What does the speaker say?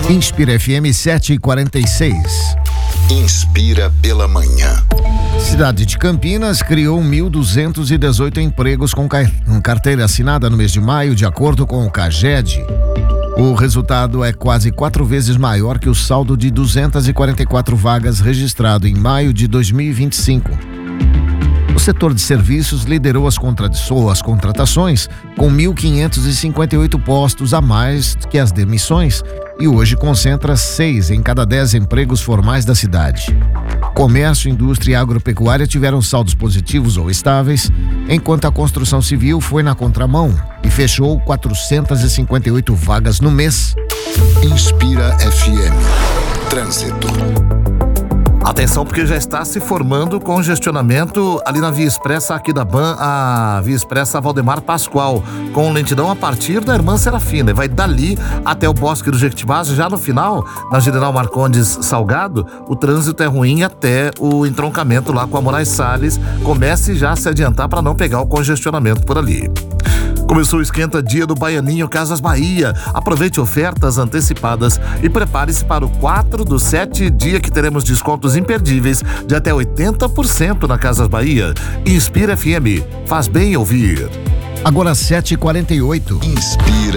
Inspira FM 746. Inspira pela manhã. Cidade de Campinas criou 1.218 empregos com carteira assinada no mês de maio, de acordo com o CAGED. O resultado é quase 4 vezes maior que o saldo de 244 vagas registrado em maio de 2025. O setor de serviços liderou as contratações com 1.558 postos a mais que as demissões e hoje concentra 6 em cada 10 empregos formais da cidade. Comércio, indústria e agropecuária tiveram saldos positivos ou estáveis, enquanto a construção civil foi na contramão e fechou 458 vagas no mês. Inspira FM. Trânsito. Atenção, porque já está se formando congestionamento ali na Via Expressa aqui da BAN, a Via Expressa Valdemar Pascoal, com lentidão a partir da Irmã Serafina. Vai dali até o Bosque do Jequitibás. Já no final, na General Marcondes Salgado, o trânsito é ruim até o entroncamento lá com a Moraes Salles. Comece já a se adiantar para não pegar o congestionamento por ali. Começou o esquenta dia do Baianinho Casas Bahia. Aproveite ofertas antecipadas e prepare-se para o 4 do 7, dia que teremos descontos imperdíveis de até 80% na Casas Bahia. Inspira FM, faz bem ouvir. Agora 7h48. Inspira